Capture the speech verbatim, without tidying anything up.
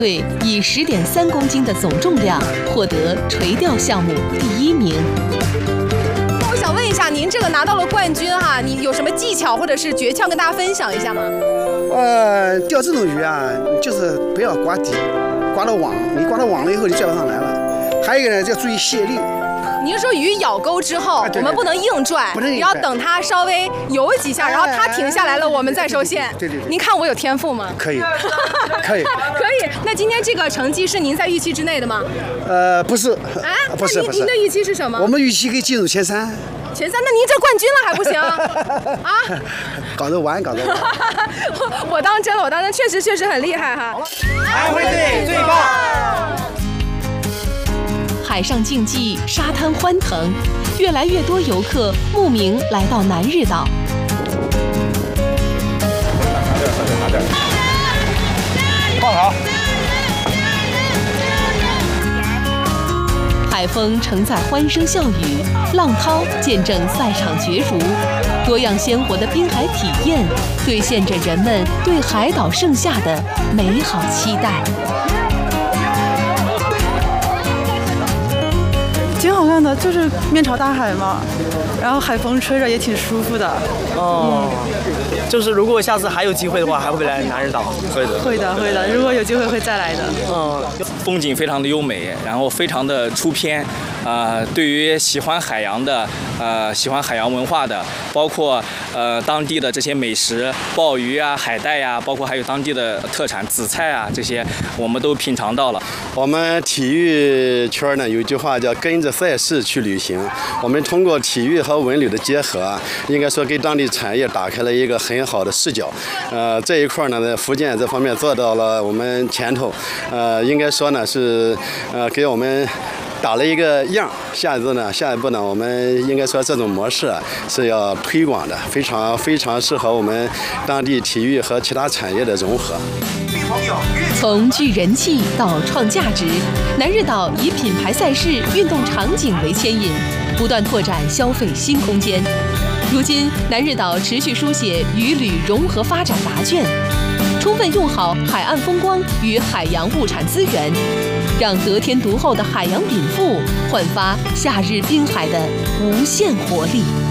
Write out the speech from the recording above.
队以十点三公斤的总重量获得垂钓项目第一名。 我想问一下，您这个拿到了冠军哈，你有什么技巧或者是诀窍跟大家分享一下吗？ 呃，钓这种鱼啊，就是不要刮底，刮到网，你刮到网了以后就钓不上来了。还有一个呢，要注意卸力。 您说鱼咬钩之后，啊、对对对我们不能硬拽， 不能硬拽，要等它稍微游几下，然后它停下来了，我们再收线。 对对对。 您看我有天赋吗？ 可以，可以， 可以。那今天这个成绩是您在预期之内的吗？ 呃，不是。 啊？ 不是不是。 您的预期是什么？ 我们预期可以进入前三。 前三？那您这冠军了还不行？啊？ 搞着玩，搞着玩。 我我当真了，我当真，确实确实很厉害哈。 安徽队最棒。 海上竞技，沙滩欢腾，越来越多游客慕名来到南日岛。 拿点，放好。 海风承载欢声笑语，浪涛见证赛场角逐，多样鲜活的滨海体验，兑现着人们对海岛盛夏的美好期待。 挺好看的，就是面朝大海嘛，然后海风吹着也挺舒服的。 哦、嗯，就是如果下次还有机会的话，还会来南日岛。 会的， 会的，会的。如果有机会会再来的。 嗯，风景非常的优美，然后非常的出片。呃，对于喜欢海洋的，呃，喜欢海洋文化的，包括呃当地的这些美食，鲍鱼啊、海带呀、啊，包括还有当地的特产紫菜啊，这些我们都品尝到了。 我们体育圈呢有一句话叫跟着赛事去旅行，我们通过体育和文旅的结合，应该说给当地产业打开了一个很好的视角。呃，这一块呢，在福建这方面做到了我们前头，呃，应该说呢是呃给我们打了一个样。下一次呢，下一步呢，我们应该说这种模式是要推广的，非常非常适合我们当地体育和其他产业的融合。 从聚人气到创价值，南日岛以品牌赛事、运动场景为牵引，不断拓展消费新空间。如今，南日岛持续书写渔旅融合发展答卷，充分用好海岸风光与海洋物产资源，让得天独厚的海洋禀赋焕发夏日滨海的无限活力。